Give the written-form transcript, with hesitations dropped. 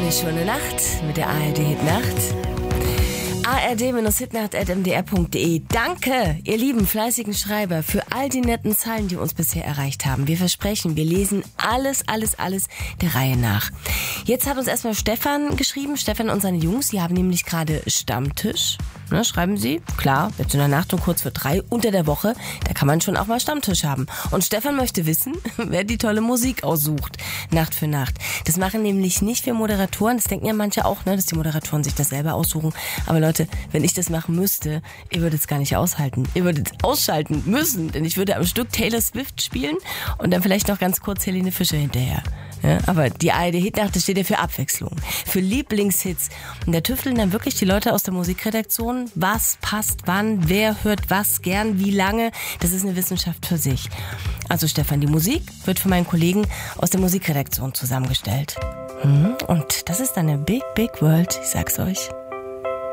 Eine schöne Nacht mit der ARD-Hitnacht. ard-hitnacht@mdr.de. Danke, ihr lieben, fleißigen Schreiber, für all die netten Zeilen, die uns bisher erreicht haben. Wir versprechen, wir lesen alles der Reihe nach. Jetzt hat uns erstmal Stefan geschrieben. Stefan und seine Jungs, die haben nämlich gerade Stammtisch. Ne, schreiben sie, klar, jetzt in der Nacht um kurz vor 3 unter der Woche, da kann man schon auch mal Stammtisch haben. Und Stefan möchte wissen, wer die tolle Musik aussucht, Nacht für Nacht. Das machen nämlich nicht wir Moderatoren, das denken ja manche auch, ne, dass die Moderatoren sich das selber aussuchen. Aber Leute, wenn ich das machen müsste, ihr würdet es gar nicht aushalten. Ihr würdet ausschalten müssen, denn ich würde am Stück Taylor Swift spielen und dann vielleicht noch ganz kurz Helene Fischer hinterher. Ja, aber die ARD-Hitnacht, das steht ja für Abwechslung, für Lieblingshits. Und da tüfteln dann wirklich die Leute aus der Musikredaktion, was passt wann, wer hört was gern, wie lange. Das ist eine Wissenschaft für sich. Also Stefan, die Musik wird von meinen Kollegen aus der Musikredaktion zusammengestellt. Und das ist eine big world, ich sag's euch.